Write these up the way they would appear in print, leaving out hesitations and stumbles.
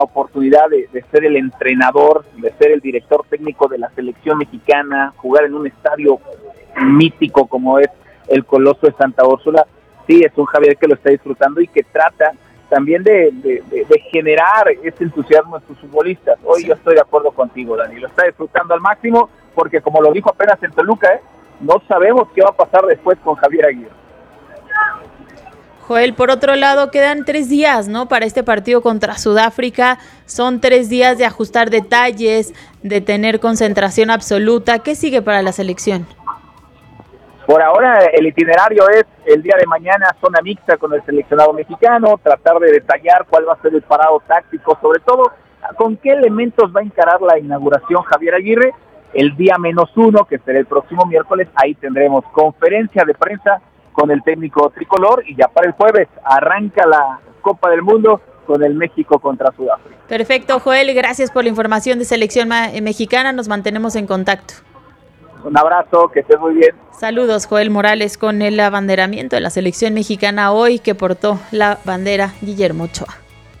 oportunidad de ser el entrenador, de ser el director técnico de la selección mexicana, jugar en un estadio mítico como es el Coloso de Santa Úrsula. Sí, es un Javier que lo está disfrutando y que trata también de generar ese entusiasmo en sus futbolistas. Hoy yo estoy de acuerdo contigo, Dani, lo está disfrutando al máximo, porque como lo dijo apenas en Toluca, no sabemos qué va a pasar después con Javier Aguirre. Joel, por otro lado, quedan 3 días, ¿no?, para este partido contra Sudáfrica. Son 3 días de ajustar detalles, de tener concentración absoluta. ¿Qué sigue para la selección? Por ahora el itinerario es el día de mañana zona mixta con el seleccionado mexicano, tratar de detallar cuál va a ser el parado táctico, sobre todo con qué elementos va a encarar la inauguración Javier Aguirre. El día -1, que será el próximo miércoles, ahí tendremos conferencia de prensa con el técnico tricolor, y ya para el jueves arranca la Copa del Mundo con el México contra Sudáfrica. Perfecto, Joel, gracias por la información de selección mexicana, nos mantenemos en contacto. Un abrazo, que estés muy bien. Saludos, Joel Morales, con el abanderamiento de la selección mexicana hoy que portó la bandera Guillermo Ochoa.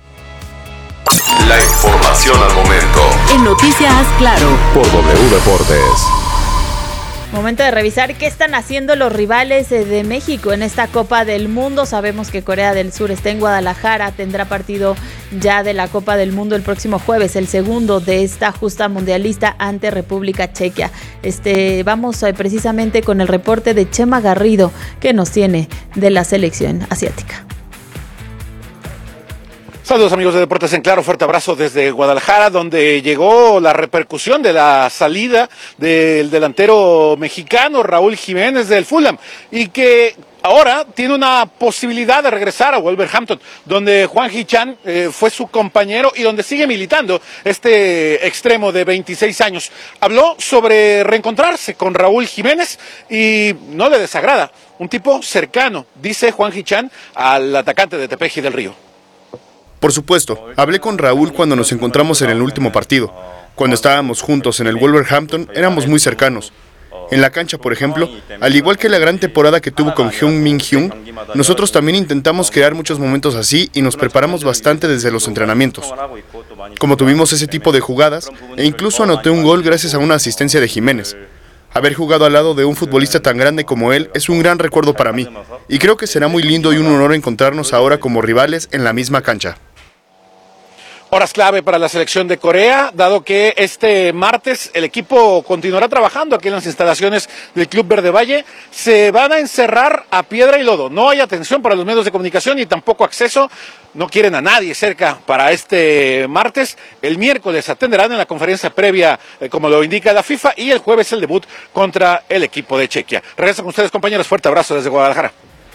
La información al momento. En Noticias Claro. Por W Deportes. Momento de revisar qué están haciendo los rivales de México en esta Copa del Mundo. Sabemos que Corea del Sur está en Guadalajara, tendrá partido ya de la Copa del Mundo el próximo jueves, el segundo de esta justa mundialista ante República Checa. Vamos precisamente con el reporte de Chema Garrido que nos tiene de la selección asiática. Saludos amigos de Deportes en Claro, fuerte abrazo desde Guadalajara, donde llegó la repercusión de la salida del delantero mexicano Raúl Jiménez del Fulham, y que ahora tiene una posibilidad de regresar a Wolverhampton, donde Hwang Hee-chan fue su compañero y donde sigue militando este extremo de 26 años. Habló sobre reencontrarse con Raúl Jiménez y no le desagrada, un tipo cercano, dice Hwang Hee-chan, al atacante de Tepeji del Río. Por supuesto, hablé con Raúl cuando nos encontramos en el último partido. Cuando estábamos juntos en el Wolverhampton, éramos muy cercanos. En la cancha, por ejemplo, al igual que la gran temporada que tuvo con Heung-min Hyun, nosotros también intentamos crear muchos momentos así y nos preparamos bastante desde los entrenamientos. Como tuvimos ese tipo de jugadas, e incluso anoté un gol gracias a una asistencia de Jiménez. Haber jugado al lado de un futbolista tan grande como él es un gran recuerdo para mí, y creo que será muy lindo y un honor encontrarnos ahora como rivales en la misma cancha. Horas clave para la selección de Corea, dado que este martes el equipo continuará trabajando aquí en las instalaciones del Club Verde Valle. Se van a encerrar a piedra y lodo. No hay atención para los medios de comunicación ni tampoco acceso. No quieren a nadie cerca para este martes. El miércoles atenderán en la conferencia previa, como lo indica la FIFA, y el jueves el debut contra el equipo de Chequia. Regreso con ustedes, compañeros. Fuerte abrazo desde Guadalajara.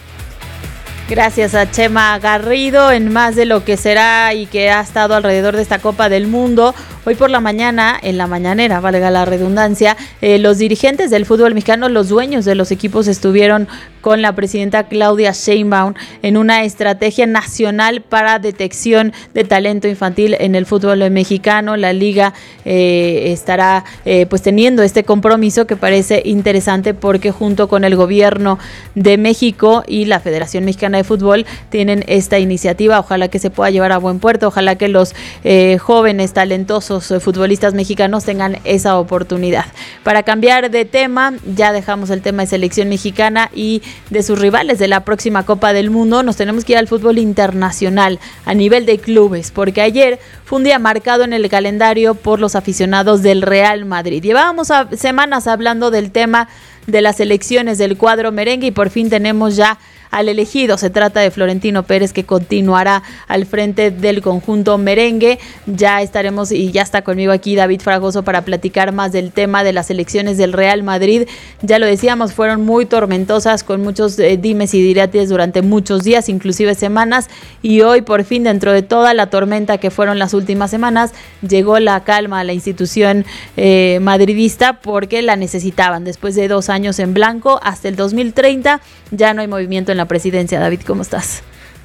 Gracias a Chema Garrido en más de lo que será y que ha estado alrededor de esta Copa del Mundo. Hoy por la mañana, en la mañanera, valga la redundancia, los dirigentes del fútbol mexicano, los dueños de los equipos, estuvieron con la presidenta Claudia Sheinbaum en una estrategia nacional para detección de talento infantil en el fútbol mexicano. La liga estará pues teniendo este compromiso que parece interesante, porque junto con el gobierno de México y la Federación Mexicana de Fútbol tienen esta iniciativa. Ojalá que se pueda llevar a buen puerto, ojalá que los jóvenes talentosos futbolistas mexicanos tengan esa oportunidad. Para cambiar de tema, ya dejamos el tema de selección mexicana y de sus rivales de la próxima Copa del Mundo. Nos tenemos que ir al fútbol internacional a nivel de clubes, porque ayer fue un día marcado en el calendario por los aficionados del Real Madrid. Llevábamos semanas hablando del tema de las elecciones del cuadro merengue y por fin tenemos ya al elegido. Se trata de Florentino Pérez, que continuará al frente del conjunto merengue. Ya estaremos, y ya está conmigo aquí David Fragoso para platicar más del tema de las elecciones del Real Madrid. Ya lo decíamos, fueron muy tormentosas, con muchos dimes y diretes durante muchos días, inclusive semanas, y hoy por fin, dentro de toda la tormenta que fueron las últimas semanas, llegó la calma a la institución madridista, porque la necesitaban. Después de 2 años en blanco, hasta el 2030 ya no hay movimiento en la presidencia. David, ¿cómo estás?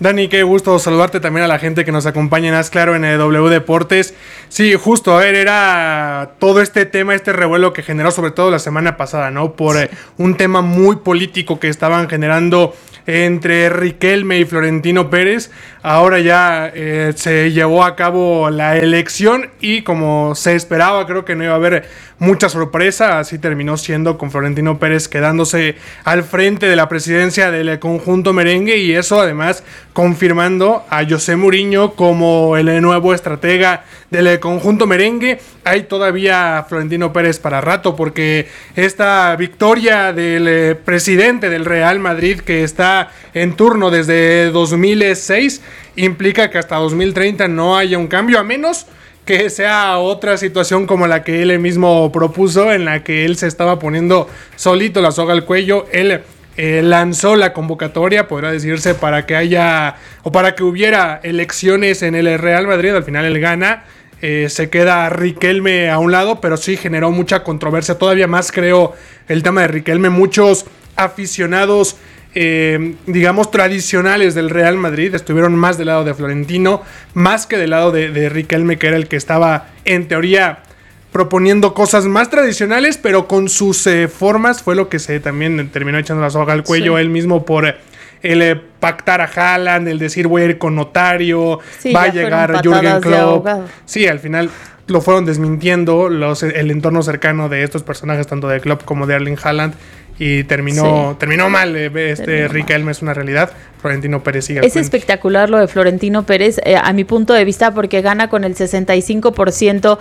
Dani, qué gusto saludarte, también a la gente que nos acompaña en Haz Claro en W Deportes. Sí, justo, a ver, era todo este tema, este revuelo que generó sobre todo la semana pasada, ¿no? Por un tema muy político que estaban generando entre Riquelme y Florentino Pérez. Ahora ya se llevó a cabo la elección y como se esperaba, creo que no iba a haber mucha sorpresa, así terminó siendo, con Florentino Pérez quedándose al frente de la presidencia del conjunto merengue, y eso además confirmando a José Mourinho como el nuevo estratega del conjunto merengue. Hay todavía Florentino Pérez para rato, porque esta victoria del presidente del Real Madrid, que está en turno desde 2006, implica que hasta 2030 no haya un cambio, a menos que sea otra situación como la que él mismo propuso, en la que él se estaba poniendo solito la soga al cuello. Él lanzó la convocatoria, podrá decirse, para que haya o para que hubiera elecciones en el Real Madrid. Al final él gana, se queda Riquelme a un lado, pero sí generó mucha controversia, todavía más creo el tema de Riquelme. Muchos aficionados digamos tradicionales del Real Madrid estuvieron más del lado de Florentino, más que del lado de Riquelme, que era el que estaba en teoría proponiendo cosas más tradicionales, pero con sus formas. Fue lo que se también terminó echando la soga al cuello, sí, él mismo, por el pactar a Haaland, el decir voy a ir con notario, sí, va a llegar Jürgen Klopp. Sí, al final lo fueron desmintiendo el entorno cercano de estos personajes, tanto de Klopp como de Erling Haaland, y terminó mal. Riquelme es una realidad. Florentino Pérez sigue. Es espectacular lo de Florentino Pérez, a mi punto de vista, porque gana con el 65%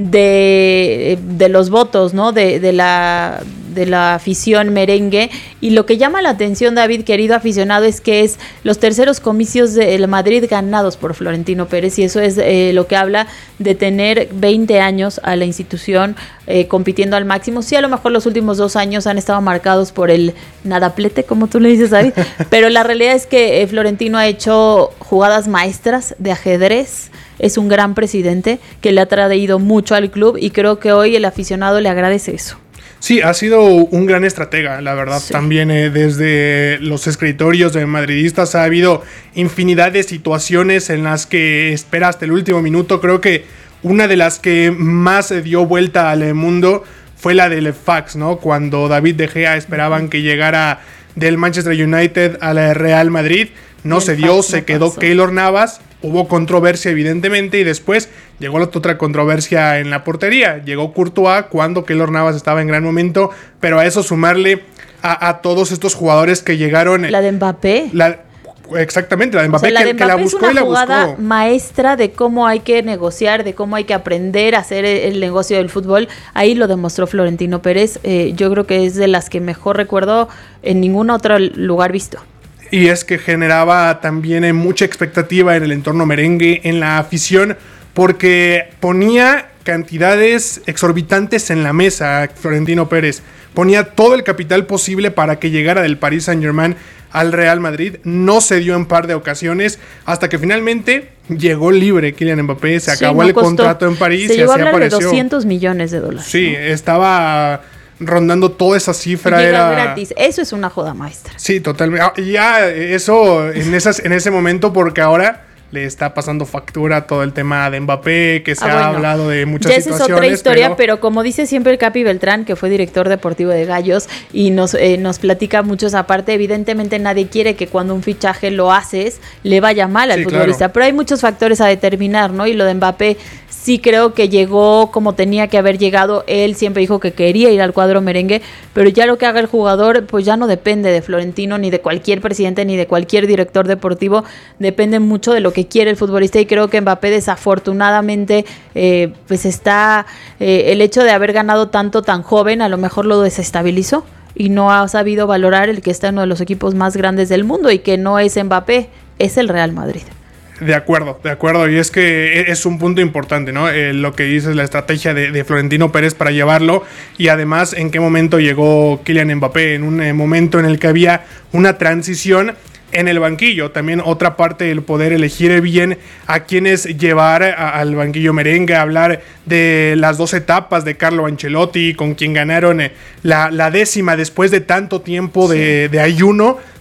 de los votos, ¿no? De la afición merengue. Y lo que llama la atención, David, querido aficionado, es que es los terceros comicios del Madrid ganados por Florentino Pérez, y eso es lo que habla de tener 20 años a la institución compitiendo al máximo. Sí, a lo mejor los últimos 2 años han estado marcados por el nadaplete, como tú le dices, David, pero la realidad es que Florentino ha hecho jugadas maestras de ajedrez. Es un gran presidente que le ha traído mucho al club, y creo que hoy el aficionado le agradece eso. Sí, ha sido un gran estratega, la verdad. Sí. También desde los escritorios de madridistas ha habido infinidad de situaciones en las que espera hasta el último minuto. Creo que una de las que más dio vuelta al mundo fue la del fax, ¿no? Cuando David De Gea esperaban que llegara del Manchester United al Real Madrid, no se dio, se quedó Keylor Navas. Hubo controversia, evidentemente, y después llegó la otra controversia en la portería. Llegó Courtois cuando Keylor Navas estaba en gran momento, pero a eso sumarle a todos estos jugadores que llegaron. La de Mbappé. Exactamente, la de Mbappé, que la buscó y la buscó. Es una jugada maestra de cómo hay que negociar, de cómo hay que aprender a hacer el negocio del fútbol. Ahí lo demostró Florentino Pérez. Yo creo que es de las que mejor recuerdo en ningún otro lugar visto. Y es que generaba también mucha expectativa en el entorno merengue, en la afición, porque ponía cantidades exorbitantes en la mesa. Florentino Pérez ponía todo el capital posible para que llegara del Paris Saint-Germain al Real Madrid. No se dio en par de ocasiones, hasta que finalmente llegó libre Kylian Mbappé, se acabó el contrato en París. Se llegó a hablar de $200 millones. Sí, estaba rondando toda esa cifra. Era gratis. Eso es una joda maestra. Sí, totalmente. Ya eso en ese momento, porque ahora le está pasando factura todo el tema de Mbappé, que se ha hablado de muchas situaciones. Esa es otra historia, pero como dice siempre el Capi Beltrán, que fue director deportivo de Gallos, y nos platica mucho esa parte. Evidentemente nadie quiere que cuando un fichaje lo haces le vaya mal al futbolista, claro, pero hay muchos factores a determinar, ¿no? Y lo de Mbappé sí creo que llegó como tenía que haber llegado. Él siempre dijo que quería ir al cuadro merengue, pero ya lo que haga el jugador pues ya no depende de Florentino, ni de cualquier presidente, ni de cualquier director deportivo. Depende mucho de lo que quiere el futbolista, y creo que Mbappé desafortunadamente pues está el hecho de haber ganado tanto tan joven a lo mejor lo desestabilizó y no ha sabido valorar el que está en uno de los equipos más grandes del mundo, y que no es Mbappé, es el Real Madrid. De acuerdo, y es que es un punto importante, ¿no? Lo que dices, la estrategia de Florentino Pérez para llevarlo, y además en qué momento llegó Kylian Mbappé, en un momento en el que había una transición en el banquillo. También otra parte, el poder elegir bien a quienes llevar al banquillo merengue, hablar de las 2 etapas de Carlo Ancelotti, con quien ganaron la 10ª después de tanto tiempo de ayuno.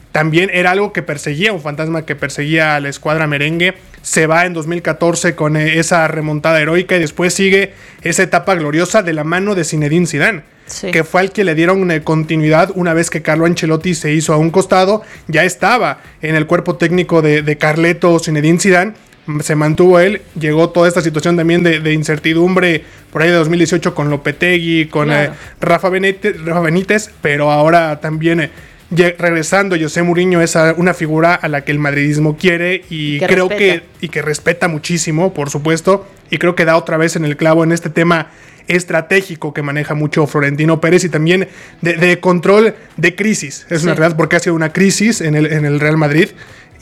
también era algo que perseguía, un fantasma que perseguía a la escuadra merengue. Se va en 2014 con esa remontada heroica y después sigue esa etapa gloriosa de la mano de Zinedine Zidane, que fue al que le dieron continuidad una vez que Carlo Ancelotti se hizo a un costado. Ya estaba en el cuerpo técnico de Carleto Zinedine Zidane, se mantuvo él, llegó toda esta situación también de incertidumbre por ahí de 2018 con Lopetegui, con Rafa Benítez, pero ahora también regresando José Mourinho es una figura a la que el madridismo quiere y creo que respeta muchísimo, por supuesto, y creo que da otra vez en el clavo en este tema estratégico que maneja mucho Florentino Pérez y también de control de crisis. Es una realidad porque ha sido una crisis en el Real Madrid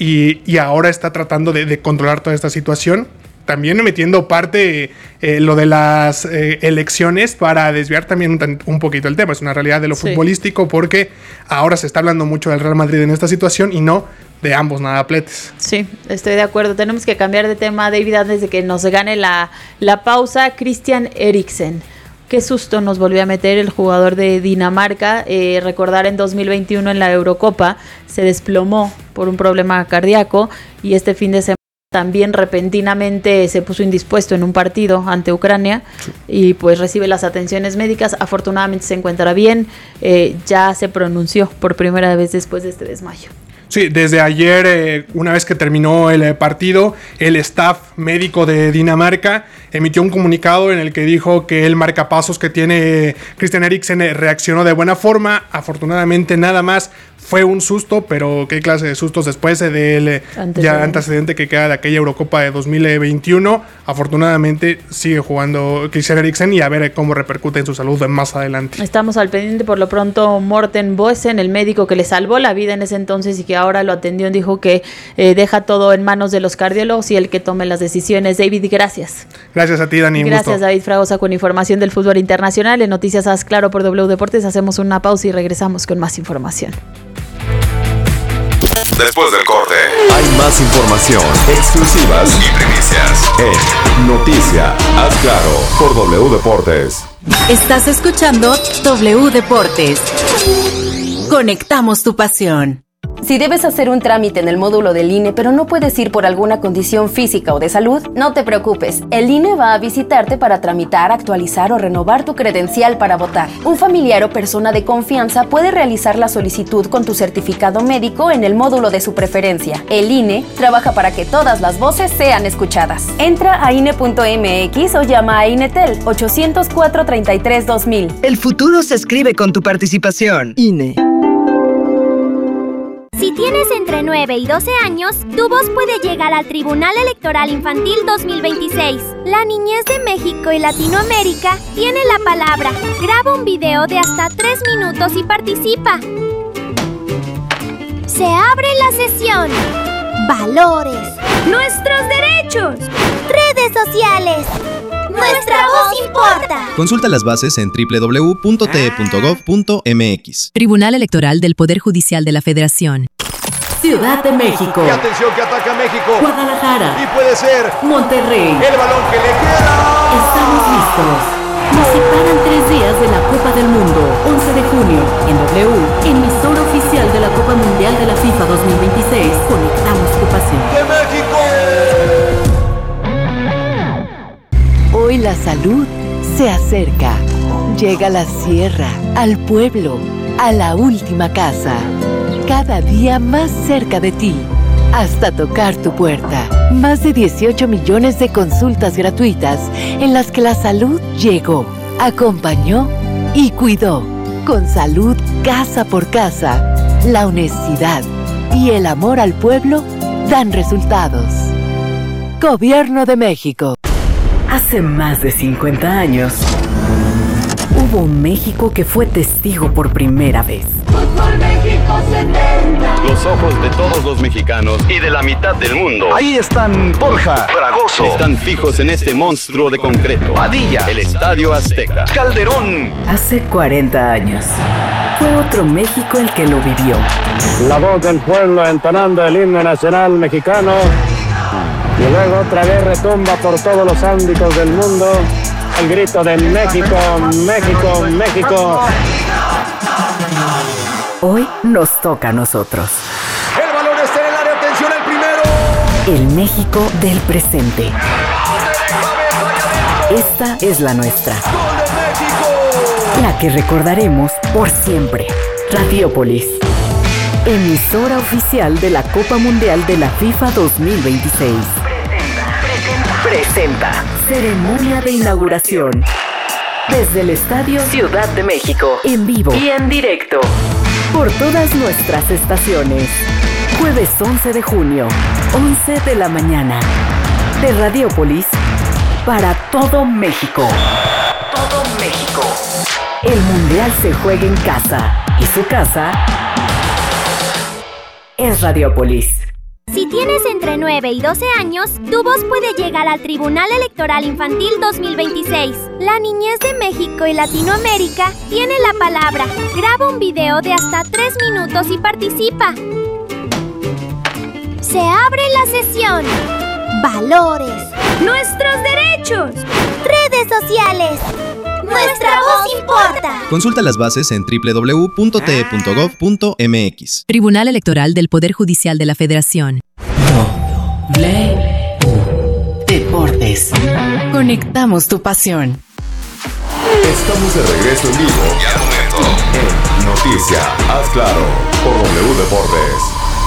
y ahora está tratando de controlar toda esta situación. También metiendo parte lo de las elecciones para desviar también un poquito el tema. Es una realidad de lo futbolístico porque ahora se está hablando mucho del Real Madrid en esta situación y no de ambos nadapletes. Sí, estoy de acuerdo. Tenemos que cambiar de tema, David, antes de que nos gane la pausa. Christian Eriksen. Qué susto nos volvió a meter el jugador de Dinamarca. Recordar en 2021 en la Eurocopa se desplomó por un problema cardíaco y este fin de semana también repentinamente se puso indispuesto en un partido ante Ucrania y pues recibe las atenciones médicas. Afortunadamente se encuentra bien, ya se pronunció por primera vez después de este desmayo. Sí, desde ayer, una vez que terminó el partido, el staff médico de Dinamarca emitió un comunicado en el que dijo que el marcapasos que tiene Christian Eriksen reaccionó de buena forma. Afortunadamente nada más fue un susto, pero qué clase de sustos después del antecedente que queda de aquella Eurocopa de 2021. Afortunadamente sigue jugando Christian Eriksen y a ver cómo repercute en su salud más adelante. Estamos al pendiente. Por lo pronto, Morten Boesen, el médico que le salvó la vida en ese entonces y que ahora lo atendió, dijo que deja todo en manos de los cardiólogos y el que tome las decisiones. David, gracias. Gracias a ti, Dani. Gracias, David Fragosa, con información del fútbol internacional. En Noticias Haz Claro por W Deportes hacemos una pausa y regresamos con más información. Después del corte, hay más información, exclusivas y primicias en Noticia Haz Claro por W Deportes. Estás escuchando W Deportes. Conectamos tu pasión. Si debes hacer un trámite en el módulo del INE, pero no puedes ir por alguna condición física o de salud, no te preocupes. El INE va a visitarte para tramitar, actualizar o renovar tu credencial para votar. Un familiar o persona de confianza puede realizar la solicitud con tu certificado médico en el módulo de su preferencia. El INE trabaja para que todas las voces sean escuchadas. Entra a INE.mx o llama a INETEL 800-433-2000. El futuro se escribe con tu participación. INE. Si tienes entre 9 y 12 años, tu voz puede llegar al Tribunal Electoral Infantil 2026. La niñez de México y Latinoamérica tiene la palabra. Graba un video de hasta 3 minutos y participa. Se abre la sesión. Valores. Nuestros derechos. Redes sociales. Nuestra voz importa. Consulta las bases en www.te.gov.mx. Tribunal Electoral del Poder Judicial de la Federación. Ciudad de México. Y atención que ataca México. Guadalajara. Y puede ser Monterrey. El balón que le queda. Estamos listos. Nos separan 3 días de la Copa del Mundo. 11 de junio, en W, emisora oficial de la Copa Mundial de la FIFA 2026. Conectamos tu pasión. ¡De México! Hoy la salud se acerca. Llega a la sierra, al pueblo, a la última casa. Cada día más cerca de ti, hasta tocar tu puerta. Más de 18 millones de consultas gratuitas en las que la salud llegó, acompañó y cuidó. Con salud casa por casa, la honestidad y el amor al pueblo dan resultados. Gobierno de México. Hace más de 50 años, hubo un México que fue testigo por primera vez. Fútbol México 70. Los ojos de todos los mexicanos y de la mitad del mundo. Ahí están Borja, Fragoso. Están fijos en este monstruo de concreto. Padilla, el Estadio Azteca. Calderón. Hace 40 años, fue otro México el que lo vivió. La voz del pueblo entonando el himno nacional mexicano. Y luego otra vez retumba por todos los ámbitos del mundo el grito de México, México, México. Hoy nos toca a nosotros. el México del presente. Esta es la nuestra. La que recordaremos por siempre. Radiopolis, emisora oficial de la Copa Mundial de la FIFA 2026. Presenta ceremonia de inauguración desde el Estadio Ciudad de México, en vivo y en directo por todas nuestras estaciones. Jueves 11 de junio, 11 de la mañana, de Radiopolis para todo México. Todo México. El Mundial se juega en casa y su casa es Radiopolis. Si tienes entre 9 y 12 años, tu voz puede llegar al Tribunal Electoral Infantil 2026. La niñez de México y Latinoamérica tiene la palabra. Graba un video de hasta 3 minutos y participa. Se abre la sesión. Valores. Nuestros derechos. Redes sociales. Nuestra voz importa. Consulta las bases en www.te.gov.mx. Tribunal Electoral del Poder Judicial de la Federación. Deportes. Conectamos tu pasión. Estamos de regreso en vivo y al momento en Noticia, haz claro, por W Deportes.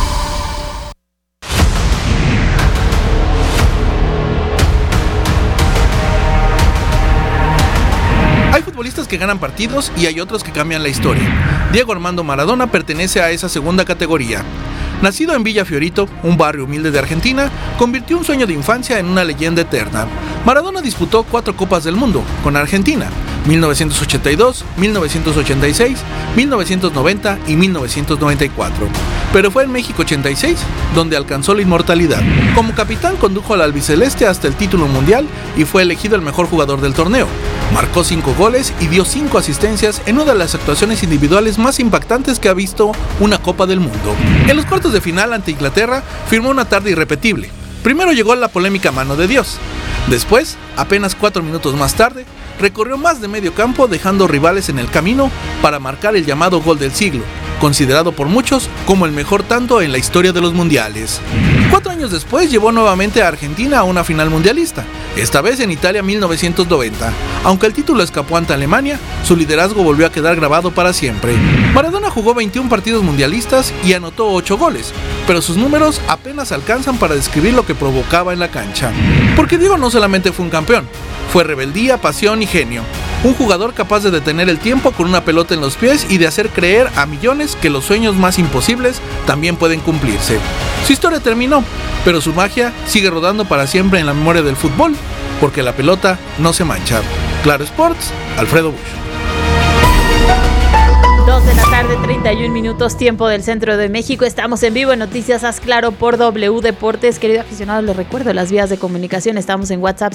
Hay futbolistas que ganan partidos y hay otros que cambian la historia. Diego Armando Maradona pertenece a esa segunda categoría. Nacido en Villa Fiorito, un barrio humilde de Argentina, convirtió un sueño de infancia en una leyenda eterna. Maradona disputó 4 Copas del Mundo con Argentina, 1982, 1986, 1990 y 1994. Pero fue en México 86 donde alcanzó la inmortalidad. Como capitán condujo al albiceleste hasta el título mundial y fue elegido el mejor jugador del torneo. Marcó 5 goles y dio 5 asistencias en una de las actuaciones individuales más impactantes que ha visto una Copa del Mundo. En los cuartos de final ante Inglaterra firmó una tarde irrepetible. Primero llegó la polémica mano de Dios. Después, apenas 4 minutos más tarde, recorrió más de medio campo dejando rivales en el camino para marcar el llamado gol del siglo, considerado por muchos como el mejor tanto en la historia de los mundiales. 4 años después llevó nuevamente a Argentina a una final mundialista, esta vez en Italia 1990. Aunque el título escapó ante Alemania, su liderazgo volvió a quedar grabado para siempre. Maradona jugó 21 partidos mundialistas y anotó 8 goles, pero sus números apenas alcanzan para describir lo que provocaba en la cancha. Porque Diego no solamente fue un campeón, fue rebeldía, pasión y genio. Un jugador capaz de detener el tiempo con una pelota en los pies y de hacer creer a millones que los sueños más imposibles también pueden cumplirse. Su historia terminó, pero su magia sigue rodando para siempre en la memoria del fútbol, porque la pelota no se mancha. Claro Sports, Alfredo Bush. 2 de la tarde, 31 minutos, tiempo del centro de México. Estamos en vivo en Noticias Haz Claro por W Deportes. Querido aficionado, les recuerdo las vías de comunicación. Estamos en WhatsApp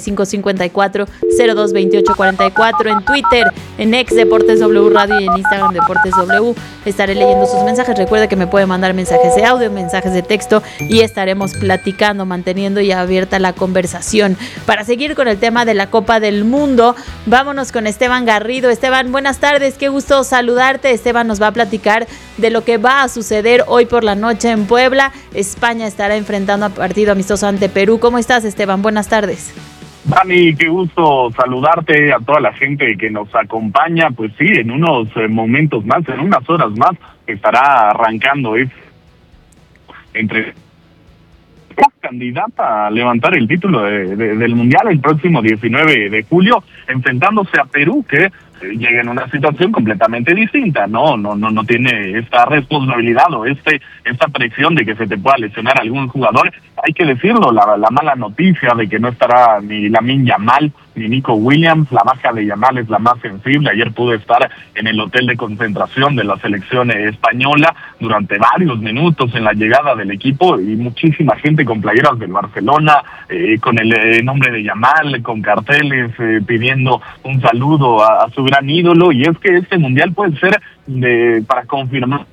5554-022844, en Twitter, en X Deportes W Radio y en Instagram Deportes W. Estaré leyendo sus mensajes. Recuerde que me puede mandar mensajes de audio, mensajes de texto y estaremos platicando, manteniendo ya abierta la conversación. Para seguir con el tema de la Copa del Mundo, vámonos con Esteban Garrido. Esteban, buenas tardes, qué gusto saludarte. Esteban nos va a platicar de lo que va a suceder hoy por la noche en Puebla. España estará enfrentando a partido amistoso ante Perú. ¿Cómo estás, Esteban? Buenas tardes. Dani, qué gusto saludarte, a toda la gente que nos acompaña. Pues sí, en unos momentos más, en unas horas más, estará arrancando entre candidata a levantar el título del Mundial el próximo 19 de julio, enfrentándose a Perú, que llega en una situación completamente distinta. No tiene esta responsabilidad o esta presión de que se te pueda lesionar algún jugador. Hay que decirlo, la mala noticia de que no estará ni Lamine Yamal ni Nico Williams. La baja de Yamal es la más sensible. Ayer pude estar en el hotel de concentración de la selección española durante varios minutos en la llegada del equipo, y muchísima gente con playeras del Barcelona, con el nombre de Yamal, con carteles pidiendo un saludo a su gran ídolo. Y es que este mundial puede ser para confirmar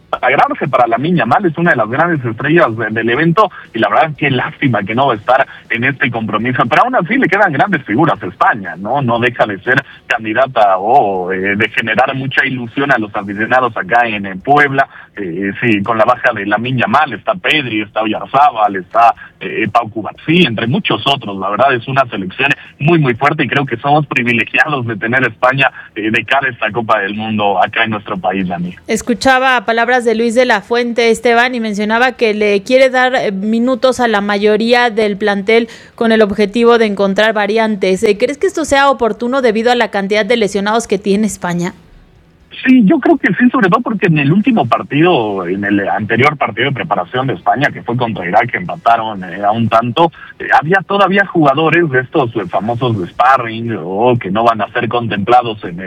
consagrarse para Lamine Yamal, es una de las grandes estrellas del evento, y la verdad qué lástima que no va a estar en este compromiso, pero aún así le quedan grandes figuras a España, no deja de ser candidata o de generar mucha ilusión a los aficionados acá en Puebla. Sí, con la baja de Lamine Yamal está Pedri, está Oyarzábal, está Pau Cubarsí, entre muchos otros. La verdad es una selección muy muy fuerte y creo que somos privilegiados de tener a España de cara a esta Copa del Mundo acá en nuestro país, Dani. Escuchaba palabras de Luis de la Fuente, Esteban, y mencionaba que le quiere dar minutos a la mayoría del plantel con el objetivo de encontrar variantes. ¿Crees que esto sea oportuno debido a la cantidad de lesionados que tiene España? Sí, yo creo que sí, sobre todo porque en el último partido, en el anterior partido de preparación de España, que fue contra Irak, que empataron a un tanto, había todavía jugadores de estos famosos de sparring o que no van a ser contemplados en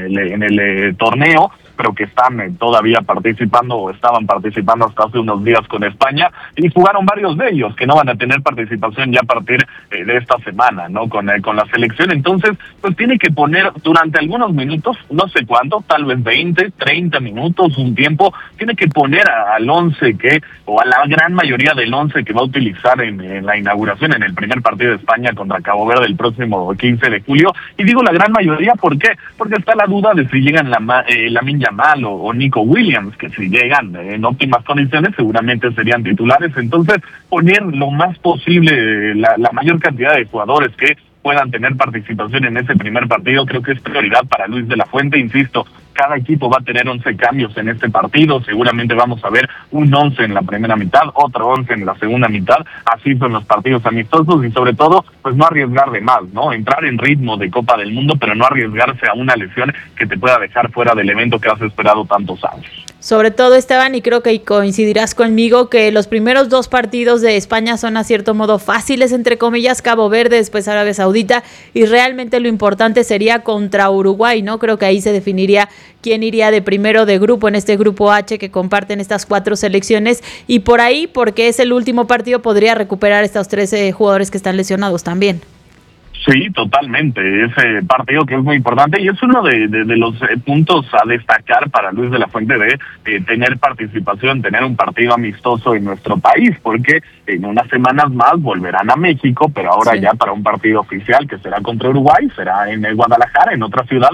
el torneo, pero que están todavía participando o estaban participando hasta hace unos días con España, y jugaron varios de ellos que no van a tener participación ya a partir de esta semana, ¿no? Con la selección. Entonces, pues tiene que poner durante algunos minutos, no sé cuánto, tal vez 20, 30 minutos, un tiempo, tiene que poner al 11 o a la gran mayoría del 11 que va a utilizar en la inauguración, en el primer partido de España contra Cabo Verde el próximo 15 de julio. Y digo la gran mayoría, ¿por qué? Porque está la duda de si llegan Lamine Yamal o Nico Williams, que si llegan en óptimas condiciones seguramente serían titulares. Entonces, poner lo más posible la mayor cantidad de jugadores que puedan tener participación en ese primer partido, creo que es prioridad para Luis de la Fuente. Insisto, cada equipo va a tener 11 cambios en este partido, seguramente vamos a ver un 11 en la primera mitad, otro 11 en la segunda mitad, así son los partidos amistosos, y sobre todo, pues no arriesgar de más, ¿no? Entrar en ritmo de Copa del Mundo, pero no arriesgarse a una lesión que te pueda dejar fuera del evento que has esperado tantos años. Sobre todo, Esteban, y creo que coincidirás conmigo, que los primeros 2 partidos de España son a cierto modo fáciles, entre comillas, Cabo Verde, después Arabia Saudita, y realmente lo importante sería contra Uruguay, ¿no? Creo que ahí se definiría quién iría de primero de grupo en este grupo H que comparten estas 4 selecciones, y por ahí, porque es el último partido, podría recuperar estos 13 jugadores que están lesionados también. Sí, totalmente. Ese partido que es muy importante y es uno de los puntos a destacar para Luis de la Fuente de tener participación, tener un partido amistoso en nuestro país, porque en unas semanas más volverán a México, pero ahora ya para un partido oficial que será contra Uruguay, será en Guadalajara, en otra ciudad,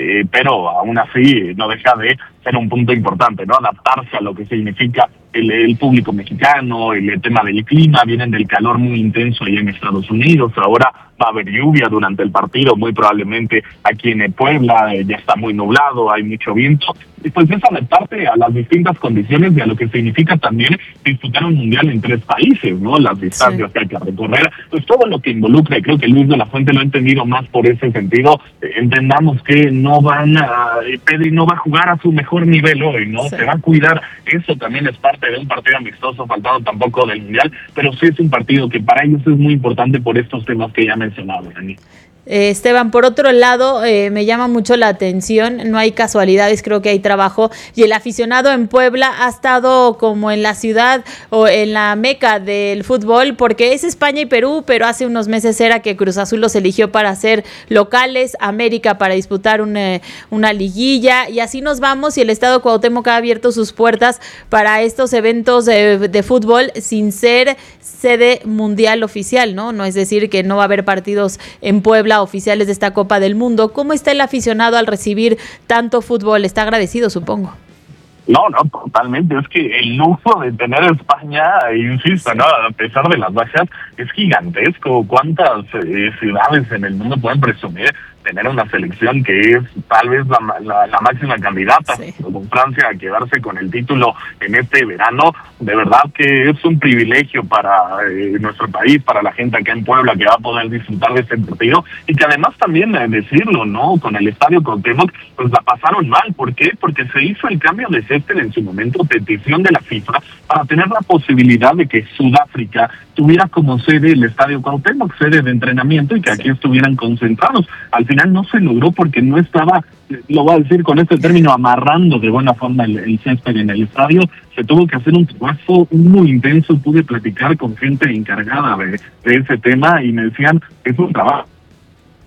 pero aún así no deja de ser un punto importante, ¿no? Adaptarse a lo que significa el público mexicano, el tema del clima, vienen del calor muy intenso ahí en Estados Unidos, ahora va a haber lluvia durante el partido, muy probablemente aquí en Puebla, ya está muy nublado, hay mucho viento, y pues es adaptarte a las distintas condiciones y a lo que significa también disputar un mundial en 3 países, ¿no? Las distancias que hay que recorrer, pues todo lo que involucra, y creo que Luis de la Fuente lo ha entendido más por ese sentido. Entendamos que Pedri no va a jugar a su mejor nivel hoy, ¿no? Se va a cuidar, eso también es parte de un partido amistoso, faltando tampoco del mundial, pero sí es un partido que para ellos es muy importante por estos temas que ya mencionaba, Dani. Esteban, por otro lado, me llama mucho la atención, no hay casualidades, creo que hay trabajo, y el aficionado en Puebla ha estado como en la ciudad o en la meca del fútbol, porque es España y Perú, pero hace unos meses era que Cruz Azul los eligió para ser locales, América para disputar una liguilla, y así nos vamos, y el Estadio Cuauhtémoc ha abierto sus puertas para estos eventos de fútbol sin ser sede mundial oficial, ¿no? No es decir que no va a haber partidos en Puebla oficiales de esta Copa del Mundo. ¿Cómo está el aficionado al recibir tanto fútbol? Está agradecido, supongo. No, totalmente. Es que el lujo de tener España, insisto, ¿no? A pesar de las bajas, es gigantesco. ¿Cuántas ciudades en el mundo pueden presumir tener una selección que es tal vez la máxima candidata, con Francia, a quedarse con el título en este verano? De verdad que es un privilegio para nuestro país, para la gente acá en Puebla que va a poder disfrutar de este partido, y que además también decirlo, ¿no? Con el Estadio Cuauhtémoc, pues la pasaron mal. ¿Por qué? Porque se hizo el cambio de césped en su momento, petición de la FIFA, para tener la posibilidad de que Sudáfrica tuviera como sede el Estadio Cuauhtémoc, sede de entrenamiento, y que aquí estuvieran concentrados. Al final no se logró porque no estaba, lo voy a decir con este término, amarrando de buena forma el césped en el estadio. Se tuvo que hacer un trabajo muy intenso. Pude platicar con gente encargada de ese tema y me decían, es un trabajo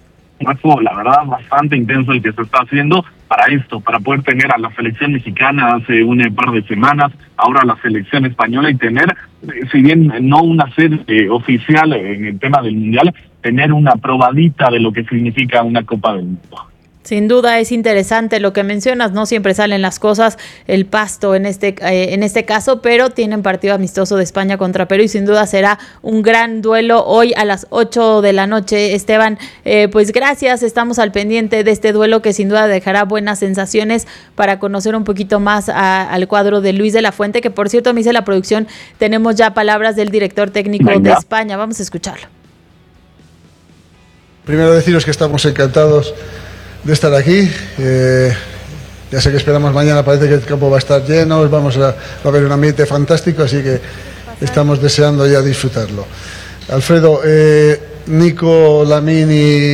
trabajo, la verdad, bastante intenso el que se está haciendo para esto, para poder tener a la selección mexicana hace un par de semanas, ahora la selección española y tener, si bien no una sede oficial en el tema del Mundial, tener una probadita de lo que significa una Copa del Mundo. Sin duda es interesante lo que mencionas, no siempre salen las cosas, el pasto en este caso, pero tienen partido amistoso de España contra Perú y sin duda será un gran duelo hoy a las 8 de la noche. Esteban, pues gracias, estamos al pendiente de este duelo que sin duda dejará buenas sensaciones para conocer un poquito más al cuadro de Luis de la Fuente, que por cierto me dice la producción, tenemos ya palabras del director técnico de España, vamos a escucharlo. Primero deciros que estamos encantados de estar aquí. Ya sé que esperamos mañana, parece que el campo va a estar lleno, va a haber un ambiente fantástico, así que estamos deseando ya disfrutarlo. Alfredo, Nico, Lamine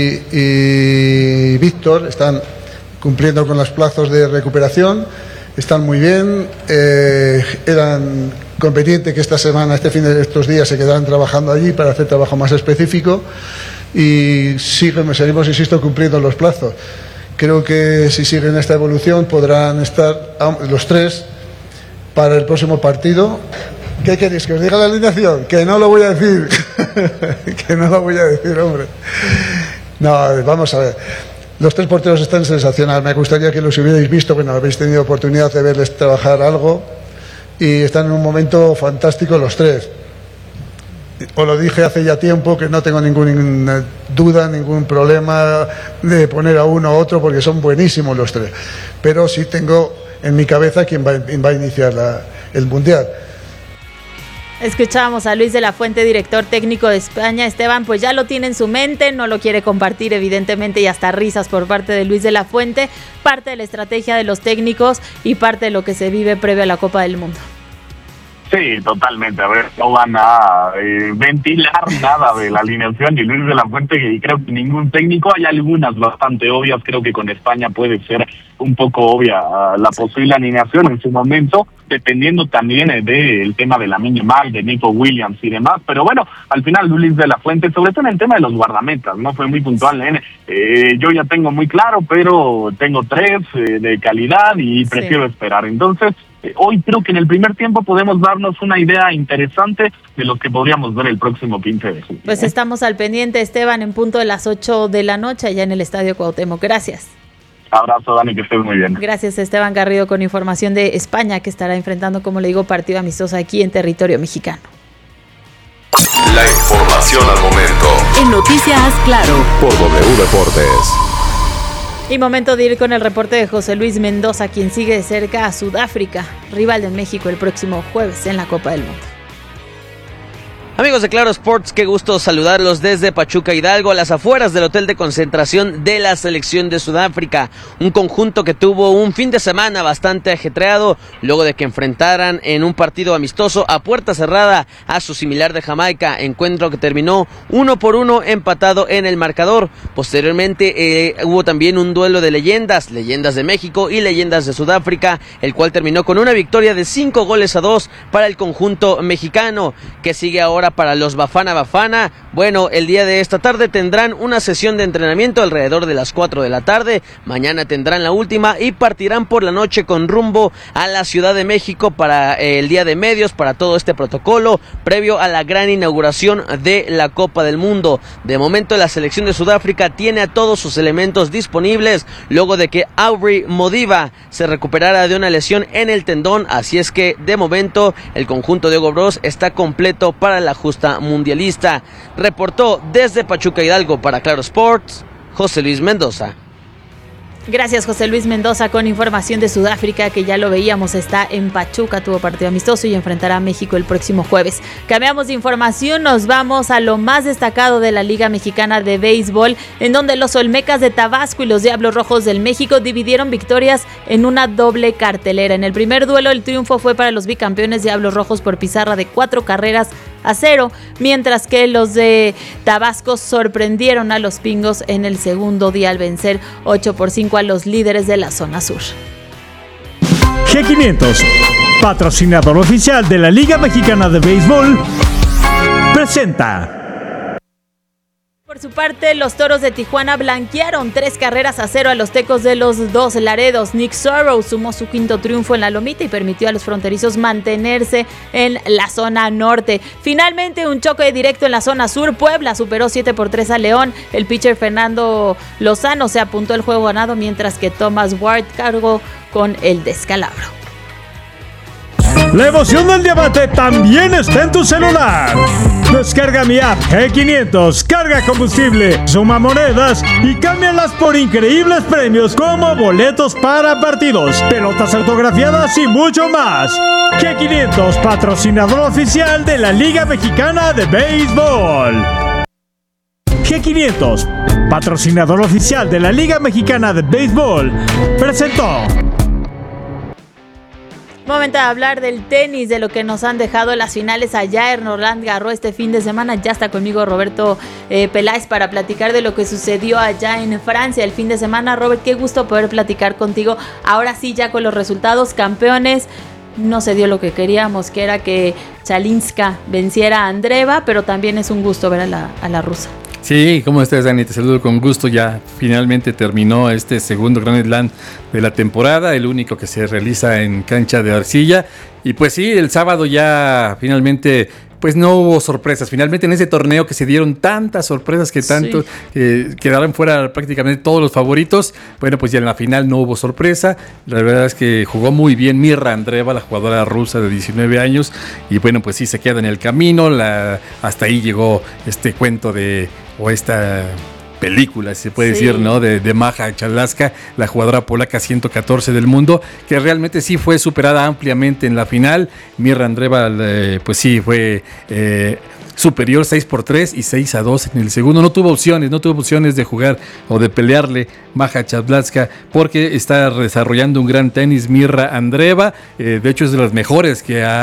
y Víctor están cumpliendo con los plazos de recuperación, están muy bien, eran conveniente que esta semana, estos días se quedaran trabajando allí para hacer trabajo más específico. Y seguimos, insisto, cumpliendo los plazos. Creo que si siguen esta evolución podrán estar los tres para el próximo partido. ¿Qué queréis? ¿Que os diga la alineación? Que no lo voy a decir. Que no lo voy a decir, hombre. No, vamos a ver. Los tres porteros están sensacionales. Me gustaría que los hubierais visto, bueno, habéis tenido oportunidad de verles trabajar algo. Y están en un momento fantástico los tres. Os lo dije hace ya tiempo que no tengo ninguna duda, ningún problema de poner a uno a otro porque son buenísimos los tres. Pero sí tengo en mi cabeza quién va a iniciar el Mundial. Escuchábamos a Luis de la Fuente, director técnico de España. Esteban, pues ya lo tiene en su mente, no lo quiere compartir evidentemente y hasta risas por parte de Luis de la Fuente, parte de la estrategia de los técnicos y parte de lo que se vive previo a la Copa del Mundo. Sí, totalmente. A ver, no van a ventilar nada de la alineación y Luis de la Fuente, y creo que ningún técnico, hay algunas bastante obvias, creo que con España puede ser un poco obvia la posible alineación en su momento, dependiendo también del tema de Lamine Yamal, de Nico Williams y demás, pero bueno, al final Luis de la Fuente, sobre todo en el tema de los guardametas, no fue muy puntual, yo ya tengo muy claro, pero tengo tres de calidad y prefiero esperar, entonces hoy creo que en el primer tiempo podemos darnos una idea interesante de lo que podríamos ver el próximo 15 de julio. Pues estamos al pendiente, Esteban, en punto de las 8 de la noche allá en el Estadio Cuauhtémoc. Gracias. Abrazo, Dani, que estés muy bien. Gracias, Esteban Garrido, con información de España, que estará enfrentando, como le digo, partido amistoso aquí en territorio mexicano. La información al momento. En Noticias Claro. Por W Deportes. Y momento de ir con el reporte de José Luis Mendoza, quien sigue de cerca a Sudáfrica, rival de México el próximo jueves en la Copa del Mundo. Amigos de Claro Sports, qué gusto saludarlos desde Pachuca Hidalgo, a las afueras del hotel de concentración de la selección de Sudáfrica. Un conjunto que tuvo un fin de semana bastante ajetreado, luego de que enfrentaran en un partido amistoso a puerta cerrada a su similar de Jamaica, encuentro que terminó 1-1 empatado en el marcador. Posteriormente hubo también un duelo de leyendas de México y leyendas de Sudáfrica, el cual terminó con una victoria de 5-2 para el conjunto mexicano, que sigue ahora para los Bafana Bafana. Bueno, el día de esta tarde tendrán una sesión de entrenamiento alrededor de las 4 de la tarde, mañana tendrán la última y partirán por la noche con rumbo a la Ciudad de México para el día de medios, para todo este protocolo previo a la gran inauguración de la Copa del Mundo. De momento la selección de Sudáfrica tiene a todos sus elementos disponibles luego de que Aubrey Modiba se recuperara de una lesión en el tendón, así es que de momento el conjunto de Hugo Bros está completo para la justa mundialista. Reportó desde Pachuca Hidalgo para Claro Sports, José Luis Mendoza. Gracias, José Luis Mendoza, con información de Sudáfrica, que ya lo veíamos, está en Pachuca, tuvo partido amistoso y enfrentará a México el próximo jueves. Cambiamos de información, nos vamos a lo más destacado de la Liga Mexicana de Béisbol, en donde los Olmecas de Tabasco y los Diablos Rojos del México dividieron victorias en una doble cartelera. En el primer duelo, el triunfo fue para los bicampeones Diablos Rojos por pizarra de 4-0, mientras que los de Tabasco sorprendieron a los Pingos en el segundo día al vencer 8-5 a los líderes de la zona sur. G500, patrocinador oficial de la Liga Mexicana de Béisbol, presenta. Por su parte, los Toros de Tijuana blanquearon 3-0 a los Tecos de los Dos Laredos. Nick Sorrow sumó su quinto triunfo en la lomita y permitió a los fronterizos mantenerse en la zona norte. Finalmente, un choque directo en la zona sur. Puebla superó 7-3 a León. El pitcher Fernando Lozano se apuntó el juego ganado, mientras que Thomas Ward cargó con el descalabro. La emoción del diamante también está en tu celular. Descarga mi app G500, carga combustible, suma monedas y cámbialas por increíbles premios como boletos para partidos, pelotas autografiadas y mucho más. G500, patrocinador oficial de la Liga Mexicana de Béisbol. G500, patrocinador oficial de la Liga Mexicana de Béisbol, presentó. Momento de hablar del tenis, de lo que nos han dejado las finales allá en Roland Garros este fin de semana. Ya está conmigo Roberto Peláez para platicar de lo que sucedió allá en Francia el fin de semana. Robert, qué gusto poder platicar contigo. Ahora sí, ya con los resultados, campeones. No se dio lo que queríamos, que era que Chalinska venciera a Andreeva, pero también es un gusto ver a la rusa. Sí, ¿cómo estás, Dani? Te saludo con gusto. Ya finalmente terminó este segundo Grand Slam de la temporada, el único que se realiza en cancha de arcilla. Y pues sí, el sábado ya finalmente pues no hubo sorpresas. Finalmente en ese torneo que se dieron tantas sorpresas que tanto quedaron fuera prácticamente todos los favoritos. Bueno, pues ya en la final no hubo sorpresa. La verdad es que jugó muy bien Mirra Andreeva, la jugadora rusa de 19 años. Y bueno, pues sí se queda en el camino. Hasta ahí llegó este cuento o esta película, si se puede decir, ¿no? De Maja Chalaska, la jugadora polaca 114 del mundo, que realmente sí fue superada ampliamente en la final. Mirra Andreeva, pues sí, fue superior 6-3 y 6-2 en el segundo. No tuvo opciones de jugar o de pelearle Maja Chalaska, porque está desarrollando un gran tenis Mirra Andreeva. De hecho, es de las mejores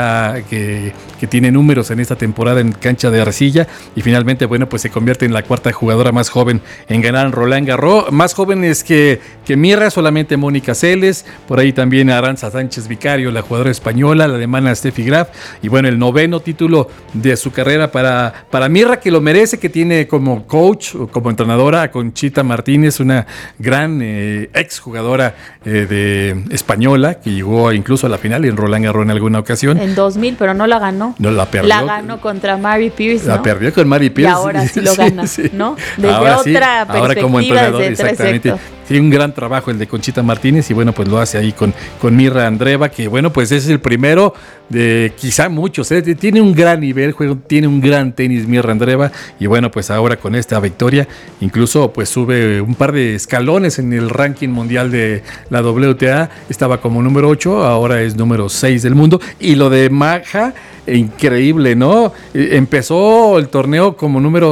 que tiene números en esta temporada en cancha de arcilla. Y finalmente, bueno, pues se convierte en la cuarta jugadora más joven en ganar Roland Garros. Más jóvenes que Mirra, solamente Mónica Seles, por ahí también Arantxa Sánchez Vicario, la jugadora española, la alemana Steffi Graf. Y bueno, el 9º título de su carrera para Mirra, que lo merece, que tiene como coach o como entrenadora a Conchita Martínez, una gran exjugadora de española, que llegó incluso a la final en Roland Garros en alguna ocasión. En 2000, pero no la ganó. No la perdió. La ganó contra Mary Pierce, ¿no? La perdió con Mary Pierce. Y ahora sí lo gana, ¿no? Desde ahora otra perspectiva, ahora como entrenador, desde exactamente. Sí, un gran trabajo el de Conchita Martínez, y bueno, pues lo hace ahí con Mirra Andreeva, que bueno, pues es el primero de quizá muchos, tiene un gran nivel, tiene un gran tenis Mirra Andreeva, y bueno, pues ahora con esta victoria, incluso pues sube un par de escalones en el ranking mundial de la WTA. Estaba como número 8, ahora es número 6 del mundo. Y lo de Maja, increíble, ¿no? Empezó el torneo como número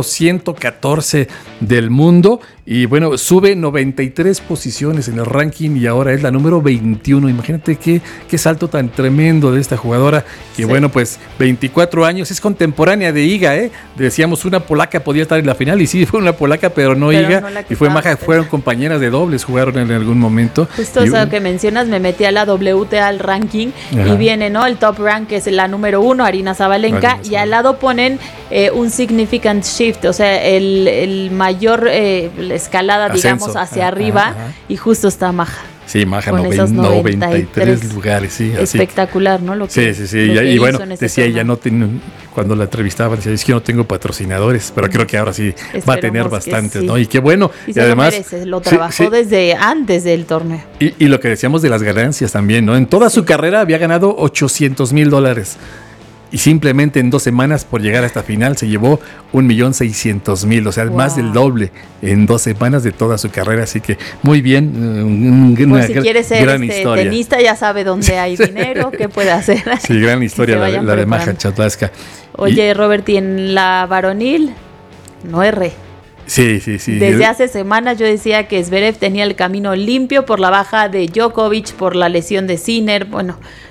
114 del mundo, y bueno, sube 93 posiciones en el ranking y ahora es la número 21. Imagínate qué salto tan tremendo de esta jugadora, que bueno, pues 24 años, es contemporánea de Iga, Decíamos una polaca podía estar en la final, y sí, fue una polaca, pero no Iga, no y fue Maja, fueron compañeras de dobles, jugaron en algún momento. Justo eso que mencionas, me metí a la WTA al ranking. Ajá. Y viene, ¿no? El top rank es la número 1, Arina Sabalenka, y al lado ponen un significant shift, o sea, el mayor escalada, ascenso, digamos, hacia arriba, y justo está Maja. Sí, Maja, 93 lugares, sí. Espectacular, así. ¿No? Lo que, sí. Y bueno, decía ella, cuando la entrevistaba, decía, es que yo no tengo patrocinadores, pero creo que ahora sí va a tener bastantes, sí. ¿No? Y qué bueno. Y además lo trabajó desde antes del torneo. Y lo que decíamos de las ganancias también, ¿no? En toda su carrera había ganado $800,000. Y simplemente en 2 semanas, por llegar a esta final, se llevó 1,600,000, o sea, más del doble en 2 semanas de toda su carrera. Así que muy bien, una si quiere ser tenista, ya sabe dónde hay dinero, qué puede hacer. Sí, gran historia la de Maja Chalaska. Oye, Robert, y en la varonil, no erré. Sí. Desde hace semanas yo decía que Zverev tenía el camino limpio por la baja de Djokovic, por la lesión de Sinner. Bueno,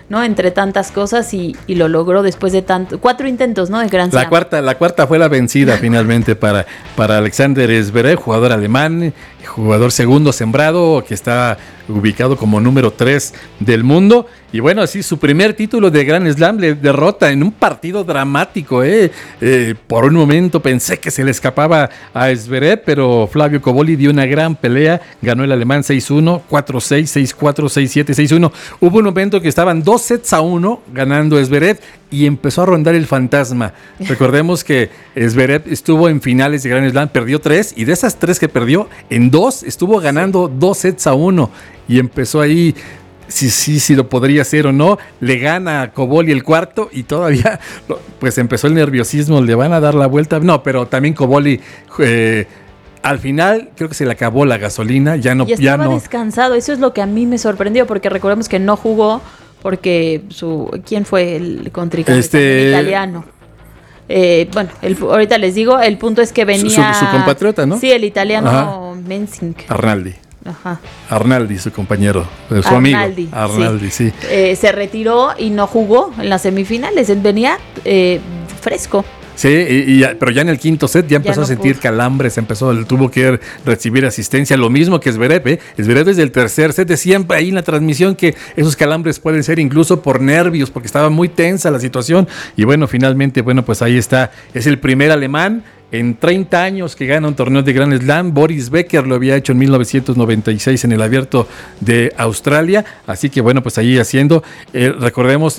¿no? Entre tantas cosas y lo logró después de 4 intentos, ¿no? De Grand Slam. La cuarta fue la vencida finalmente para Alexander Zverev, jugador alemán, jugador segundo sembrado, que está ubicado como número 3 del mundo. Y bueno, así su primer título de Grand Slam le derrota en un partido dramático. Por un momento pensé que se le escapaba a Zverev, pero Flavio Cobolli dio una gran pelea. Ganó el alemán 6-1, 4-6, 6-4, 6-7, 6-1. Hubo un momento que estaban 2-1 ganando Zverev y empezó a rondar el fantasma. Recordemos que Zverev estuvo en finales de Grand Slam, perdió 3 y de esas 3 que perdió, en 2 estuvo ganando 2-1 y empezó ahí si lo podría hacer o no. Le gana a Cobolli el cuarto y todavía pues empezó el nerviosismo, le van a dar la vuelta. No, pero también Cobolli al final creo que se le acabó la gasolina, ya no. Y estaba descansado, eso es lo que a mí me sorprendió, porque recordemos que no jugó porque ¿quién fue el contrincante? Italiano. Bueno, ahorita les digo, el punto es que venía su compatriota, ¿no? Sí, el italiano Mensing. Arnaldi. Ajá. Arnaldi, su compañero, su amigo. Arnaldi, sí. Se retiró y no jugó en las semifinales. Él venía fresco. Sí, pero ya en el quinto set ya empezó a sentir calambres, tuvo que recibir asistencia, lo mismo que Zverev. Zverev desde el tercer set decía ahí en la transmisión que esos calambres pueden ser incluso por nervios, porque estaba muy tensa la situación. Y bueno, finalmente, pues ahí está, es el primer alemán en 30 años que gana un torneo de Grand Slam. Boris Becker lo había hecho en 1996 en el Abierto de Australia, así que pues ahí haciendo, recordemos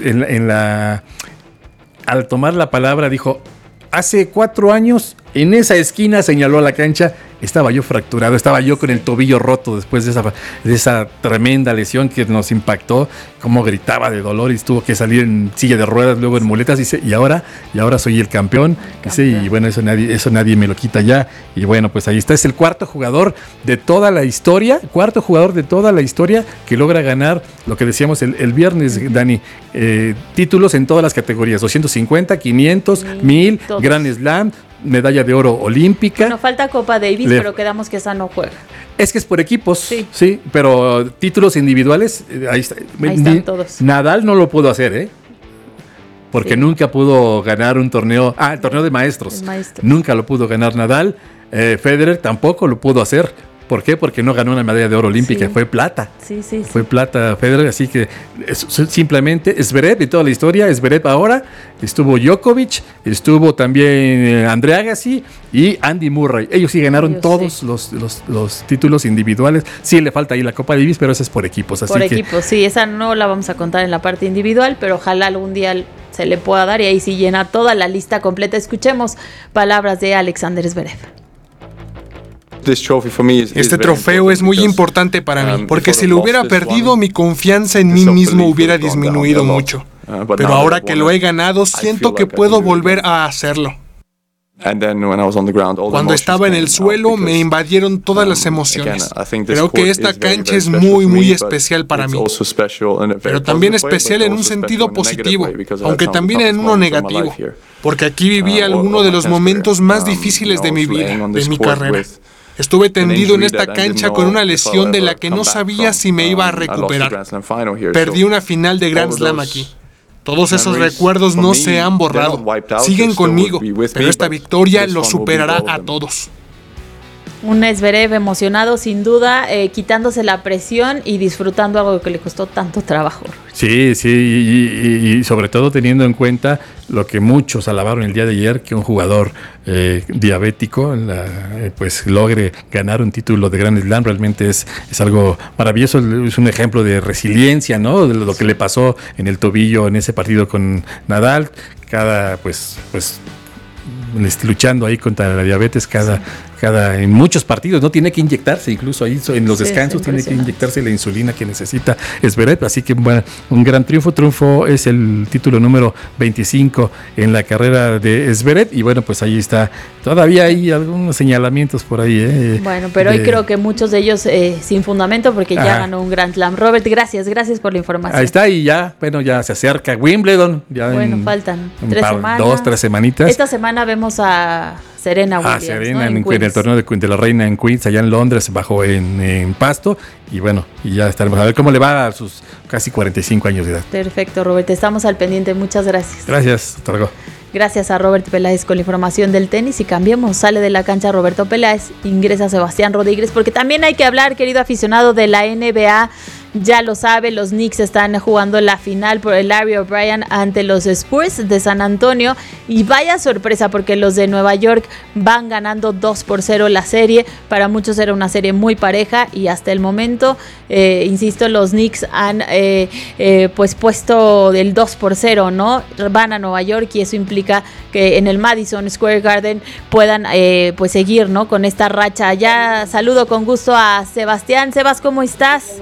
al tomar la palabra dijo: hace 4 años, en esa esquina, señaló a la cancha, estaba yo fracturado, estaba yo con el tobillo roto después de esa tremenda lesión que nos impactó, como gritaba de dolor y tuvo que salir en silla de ruedas, luego en muletas, dice, y ahora soy el campeón. Dice, y bueno, eso nadie me lo quita ya. Y bueno, pues ahí está, es el cuarto jugador de toda la historia que logra ganar lo que decíamos el viernes, Dani, títulos en todas las categorías, 250, 500, 1000, Grand Slam, medalla de oro olímpica. Bueno, falta Copa Davis, pero quedamos que esa no juega. Es que es por equipos, sí, pero títulos individuales, ahí están todos. Nadal no lo pudo hacer, porque nunca pudo ganar un torneo, el torneo de maestros. Nunca lo pudo ganar Nadal. Federer tampoco lo pudo hacer. ¿Por qué? Porque no ganó una medalla de oro olímpica, fue plata. Fue plata Federer, así que simplemente Zverev y toda la historia. Zverev ahora, estuvo Djokovic, estuvo también Andre Agassi y Andy Murray. Ellos sí ganaron todos los títulos individuales. Sí le falta ahí la Copa Davis, pero esa es por equipos. Equipos, sí, esa no la vamos a contar en la parte individual, pero ojalá algún día se le pueda dar y ahí sí llena toda la lista completa. Escuchemos palabras de Alexander Zverev. Este trofeo es muy importante para mí, porque si lo hubiera perdido, mi confianza en mí mismo hubiera disminuido mucho. Pero ahora que lo he ganado, siento que puedo volver a hacerlo. Cuando estaba en el suelo, me invadieron todas las emociones. Creo que esta cancha es muy, muy especial para mí. Pero también especial en un sentido positivo, aunque también en uno negativo. Porque aquí viví alguno de los momentos más difíciles de mi vida, de mi carrera. Estuve tendido en esta cancha con una lesión de la que no sabía si me iba a recuperar. Perdí una final de Grand Slam aquí. Todos esos recuerdos no se han borrado. Siguen conmigo, pero esta victoria los superará a todos. Un Zverev emocionado, sin duda, quitándose la presión y disfrutando algo que le costó tanto trabajo. Sí, y sobre todo teniendo en cuenta lo que muchos alabaron el día de ayer, que un jugador diabético pues logre ganar un título de Grand Slam. Realmente es algo maravilloso, es un ejemplo de resiliencia, ¿no? De lo que le pasó en el tobillo en ese partido con Nadal, pues luchando ahí contra la diabetes en muchos partidos, no tiene que inyectarse, incluso ahí en los descansos tiene que inyectarse la insulina que necesita Zverev, así que bueno, un gran triunfo es el título número 25 en la carrera de Zverev, y bueno, pues ahí está, todavía hay algunos señalamientos por ahí. Bueno, pero hoy creo que muchos de ellos sin fundamento, porque ya ganó un Grand Slam. Robert, gracias por la información. Ahí está, y ya se acerca Wimbledon. Faltan 3 semanas. 2-3 semanitas. Esta semana vemos a Serena Williams. Serena, ¿no? en el torneo de la Reina en Queens, allá en Londres, bajo en pasto. Y bueno, y ya estaremos a ver cómo le va a sus casi 45 años de edad. Perfecto, Robert, estamos al pendiente. Muchas gracias. Gracias, hasta luego. Gracias a Robert Peláez con la información del tenis y cambiemos, sale de la cancha Roberto Peláez, ingresa Sebastián Rodríguez, porque también hay que hablar, querido aficionado, de la NBA. Ya lo sabe, los Knicks están jugando la final por el Larry O'Brien ante los Spurs de San Antonio y vaya sorpresa porque los de Nueva York van ganando 2-0 la serie. Para muchos era una serie muy pareja y hasta el momento, insisto, los Knicks han pues puesto el 2-0, ¿no? Van a Nueva York y eso implica que en el Madison Square Garden puedan pues seguir, ¿no? Con esta racha. Ya saludo con gusto a Sebastián. Sebas, ¿cómo estás?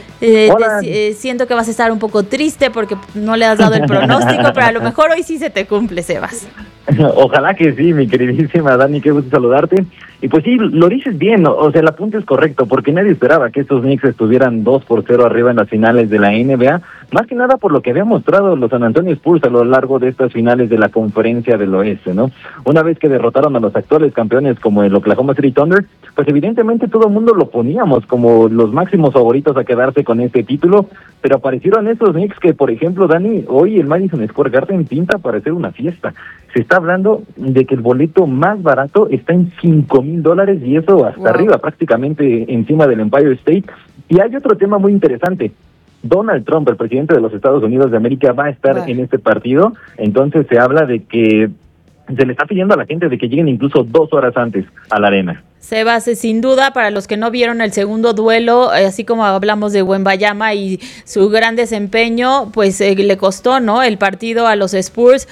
Siento que vas a estar un poco triste porque no le has dado el pronóstico, pero a lo mejor hoy sí se te cumple, Sebas. Ojalá que sí, mi queridísima Dani, qué gusto saludarte. Y pues sí, lo dices bien, o sea, el apunte es correcto, porque nadie esperaba que estos Knicks estuvieran 2-0 arriba en las finales de la NBA, más que nada por lo que habían mostrado los San Antonio Spurs a lo largo de estas finales de la Conferencia del Oeste, ¿no? Una vez que derrotaron a los actuales campeones como el Oklahoma City Thunder, pues evidentemente todo el mundo lo poníamos como los máximos favoritos a quedarse con este título, pero aparecieron estos Knicks que, por ejemplo, Dani, hoy el Madison Square Garden pinta para hacer una fiesta. Se está hablando de que el boleto más barato está en $5,000 y eso hasta arriba, prácticamente encima del Empire State. Y hay otro tema muy interesante. Donald Trump, el presidente de los Estados Unidos de América, va a estar en este partido. Entonces se habla de que se le está pidiendo a la gente de que lleguen incluso 2 horas antes a la arena. Sebas, sin duda, para los que no vieron el segundo duelo, así como hablamos de Wembanyama y su gran desempeño, pues le costó, ¿no?, el partido a los Spurs.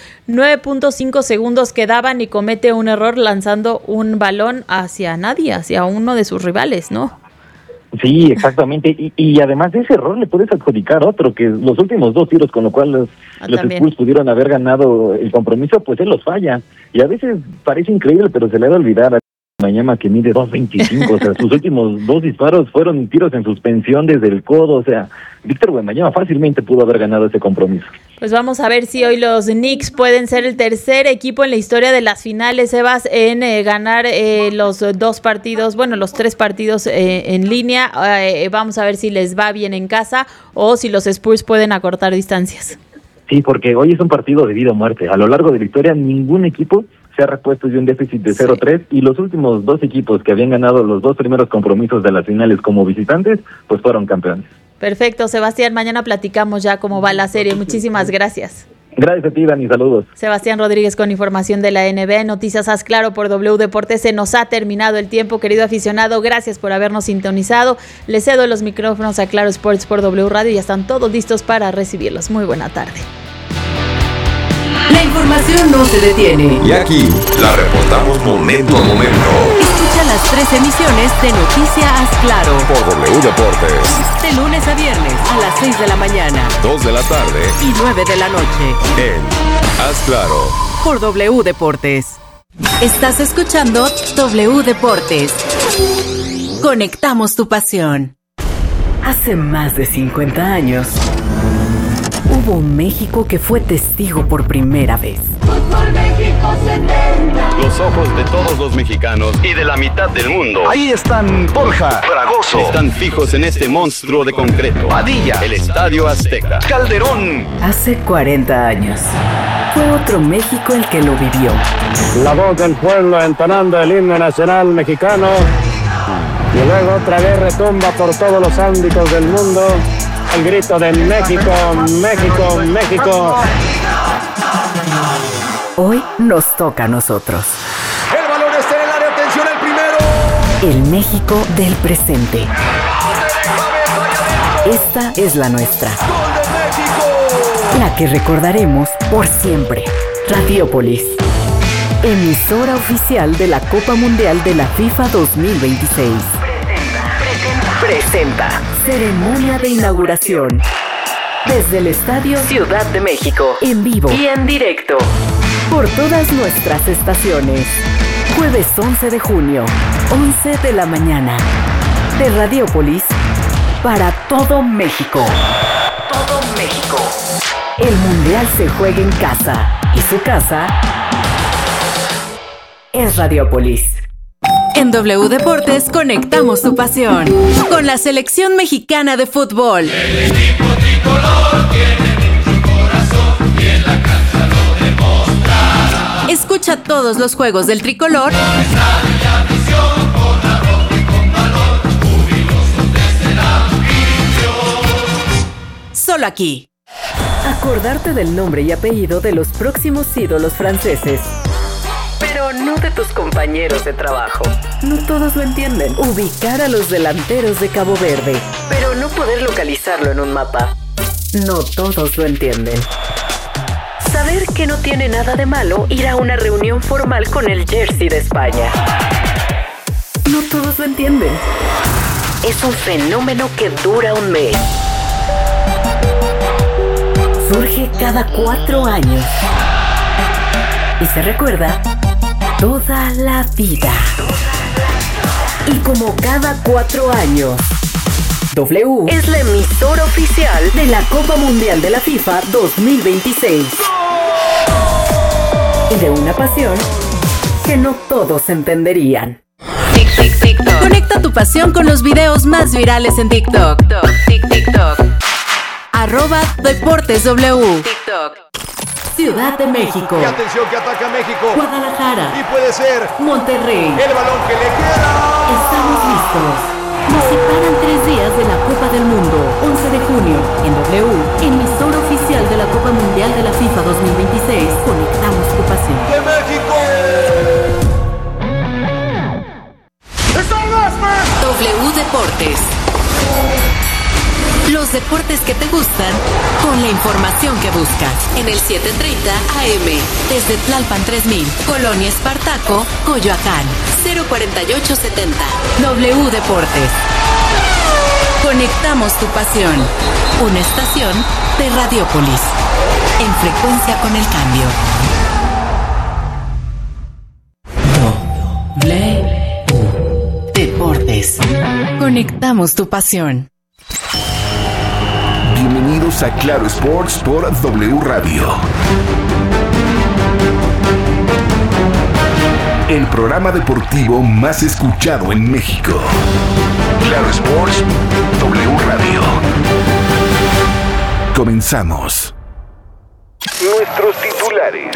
9.5 segundos quedaban y comete un error lanzando un balón hacia nadie, hacia uno de sus rivales, ¿no? Sí, exactamente, y además de ese error le puedes adjudicar otro, que los últimos 2 tiros con lo cual los Spurs pudieron haber ganado el compromiso, pues él los falla, y a veces parece increíble, pero se le ha de olvidar a Wembanyama que mide 2.25, o sea, sus últimos 2 disparos fueron tiros en suspensión desde el codo, o sea, Víctor Wembanyama fácilmente pudo haber ganado ese compromiso. Pues vamos a ver si hoy los Knicks pueden ser el tercer equipo en la historia de las finales, Sebas, en ganar los 2 partidos, bueno, los 3 partidos en línea. Vamos a ver si les va bien en casa o si los Spurs pueden acortar distancias. Sí, porque hoy es un partido de vida o muerte. A lo largo de la historia, ningún equipo se ha repuesto de un déficit de 0-3 y los últimos 2 equipos que habían ganado los 2 primeros compromisos de las finales como visitantes, pues fueron campeones. Perfecto, Sebastián, mañana platicamos ya cómo va la serie. Muchísimas gracias. Gracias a ti, Dani, saludos. Sebastián Rodríguez con información de la NBA, Noticias Haz Claro por W Deportes. Se nos ha terminado el tiempo, querido aficionado. Gracias por habernos sintonizado. Les cedo los micrófonos a Claro Sports por W Radio y ya están todos listos para recibirlos. Muy buena tarde. La información no se detiene. Y aquí la reportamos momento a momento. Escucha las 3 emisiones de Noticias Haz Claro Por W Deportes. de lunes a viernes a las 6 de la mañana 2 de la tarde. y 9 de la noche En Haz Claro. por W Deportes. Estás escuchando W Deportes. Conectamos tu pasión. Hace más de 50 años hubo un México que fue testigo por primera vez. Fútbol México 70. Los ojos de todos los mexicanos y de la mitad del mundo. Ahí están Borja, Fragoso, Están fijos en este monstruo de concreto. Padilla, El Estadio Azteca. Calderón. Hace 40 años fue otro México el que lo vivió. La voz del pueblo entonando el himno nacional mexicano. Y luego otra vez retumba por todos los ámbitos del mundo el grito de México, México, México. Hoy nos toca a nosotros. El balón está en el área, atención, el primero. El México del presente. Esta es la nuestra. ¡Gol de México! La que recordaremos por siempre. Radiópolis. Emisora oficial de la Copa Mundial de la FIFA 2026. Presenta. Ceremonia de inauguración. Desde el Estadio Ciudad de México. En vivo y en directo. Por todas nuestras estaciones. Jueves 11 de junio, 11 de la mañana. De Radiópolis para todo México. Todo México. El Mundial se juega en casa. Y su casa es Radiopolis. En W Deportes conectamos tu pasión con la selección mexicana de fútbol. El equipo tricolor tiene mucho corazón y en la cancha lo demostrará. Escucha todos los juegos del tricolor. Con estadio y afición, con arrojo y con valor, jubilosos desde el anfitrión. Solo aquí. Acordarte del nombre y apellido de los próximos ídolos franceses. Pero no de tus compañeros de trabajo. No todos lo entienden. Ubicar a los delanteros de Cabo Verde, pero no poder localizarlo en un mapa. No todos lo entienden. Saber que no tiene nada de malo ir a una reunión formal con el jersey de España. No todos lo entienden. Es un fenómeno que dura un mes. Surge cada 4 años. Y se recuerda toda la vida. Y como cada 4 años, W es la emisora oficial de la Copa Mundial de la FIFA 2026. Y de una pasión que no todos entenderían. TikTok. Conecta tu pasión con los videos más virales en TikTok. TikTok. @DeportesW. TikTok. Ciudad de México. Y atención que ataca México. Guadalajara. Y puede ser Monterrey. el balón que le queda. Estamos listos. Nos separan 3 días de la Copa del Mundo. 11 de junio, en W, emisora oficial de la Copa Mundial de la FIFA 2026. Conectamos tu pasión. ¡De México! W Deportes. Los deportes que te gustan, con la información que buscas. En el 730 AM, desde Tlalpan 3000, Colonia Espartaco, Coyoacán, 04870. W Deportes. Conectamos tu pasión. Una estación de Radiopolis. En frecuencia con el cambio. W Deportes. Conectamos tu pasión. Bienvenidos a Claro Sports por W Radio. El programa deportivo más escuchado en México. Claro Sports, W Radio. Comenzamos. Nuestros titulares.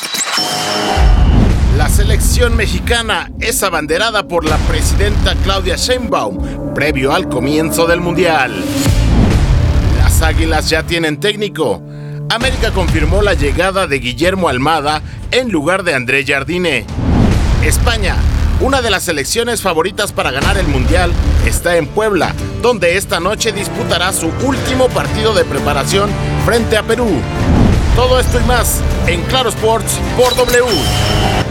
La selección mexicana es abanderada por la presidenta Claudia Sheinbaum, previo al comienzo del Mundial. Las Águilas ya tienen técnico. América confirmó la llegada de Guillermo Almada en lugar de André Jardine. España, una de las selecciones favoritas para ganar el Mundial, está en Puebla, donde esta noche disputará su último partido de preparación frente a Perú. Todo esto y más en Claro Sports por W.